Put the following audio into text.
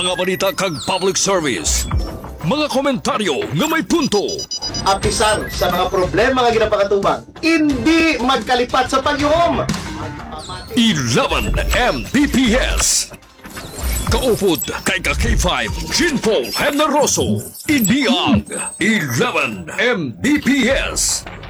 Mga balita kag public service. Mga komentaryo nga may punto. Apisan sa mga problema nga ginapakatubang, hindi magkalipat sa pagyuhom. 11 Mbps. Kaupod kay ka K5 Jean Paul Generoso. Iniang 11 Mbps.